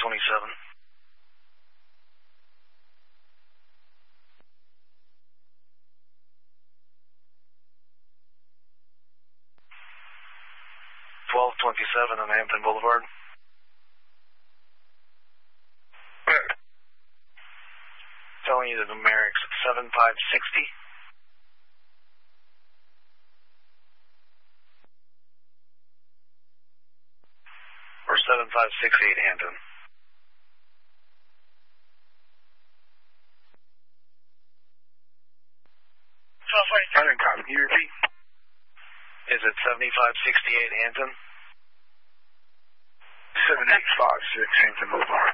1227. On Hampton Boulevard. Telling you the numerics 7560. Or 7568 Hampton. Can you repeat? Is it 7568 Hampton? 7856 Hampton Boulevard.